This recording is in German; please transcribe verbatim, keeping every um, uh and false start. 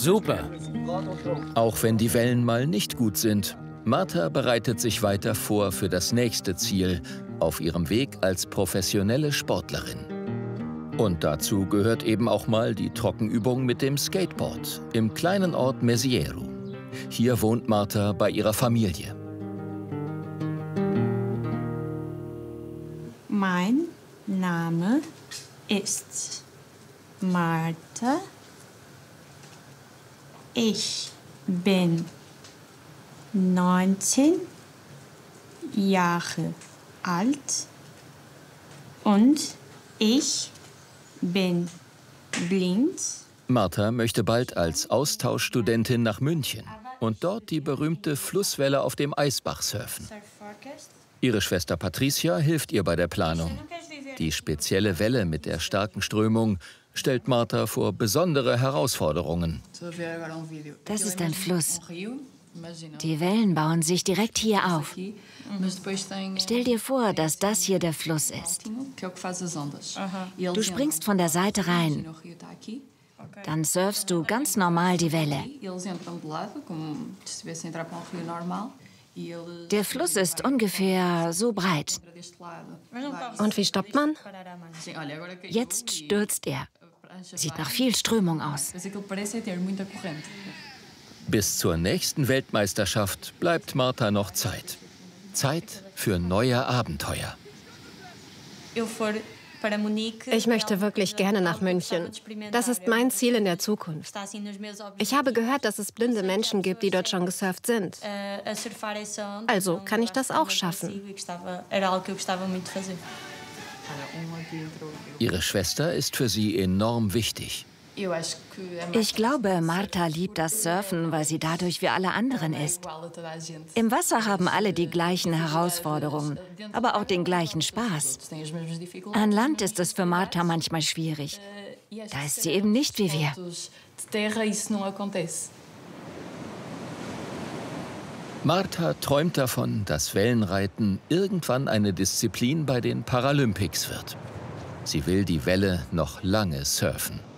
Super. Auch wenn die Wellen mal nicht gut sind, Marta bereitet sich weiter vor für das nächste Ziel auf ihrem Weg als professionelle Sportlerin. Und dazu gehört eben auch mal die Trockenübung mit dem Skateboard im kleinen Ort Mesiero. Hier wohnt Marta bei ihrer Familie. Mein Name ist Marta. Ich bin neunzehn Jahre alt und ich bin blind. Marta möchte bald als Austauschstudentin nach München und dort die berühmte Flusswelle auf dem Eisbach surfen. Ihre Schwester Patricia hilft ihr bei der Planung. Die spezielle Welle mit der starken Strömung stellt Marta vor besondere Herausforderungen. Das ist ein Fluss. Die Wellen bauen sich direkt hier auf. Stell dir vor, dass das hier der Fluss ist. Du springst von der Seite rein. Dann surfst du ganz normal die Welle. Der Fluss ist ungefähr so breit. Und wie stoppt man? Jetzt stürzt er. Sieht nach viel Strömung aus. Bis zur nächsten Weltmeisterschaft bleibt Marta noch Zeit. Zeit für neue Abenteuer. Ich möchte wirklich gerne nach München. Das ist mein Ziel in der Zukunft. Ich habe gehört, dass es blinde Menschen gibt, die dort schon gesurft sind. Also kann ich das auch schaffen. Ihre Schwester ist für sie enorm wichtig. Ich glaube, Marta liebt das Surfen, weil sie dadurch wie alle anderen ist. Im Wasser haben alle die gleichen Herausforderungen, aber auch den gleichen Spaß. An Land ist es für Marta manchmal schwierig. Da ist sie eben nicht wie wir. Marta träumt davon, dass Wellenreiten irgendwann eine Disziplin bei den Paralympics wird. Sie will die Welle noch lange surfen.